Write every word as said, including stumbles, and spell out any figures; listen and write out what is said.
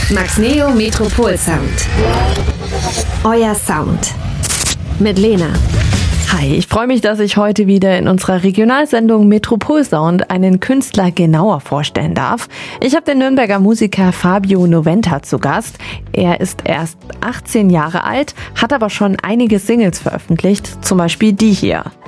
Max Neo Metropol Sound. Euer Sound. Mit Lena. Hi, ich freue mich, dass ich heute wieder in unserer Regionalsendung Metropol Sound einen Künstler genauer vorstellen darf. Ich habe den Nürnberger Musiker Fabio Noventa zu Gast. Er ist erst achtzehn Jahre alt, hat aber schon einige Singles veröffentlicht, zum Beispiel die hier.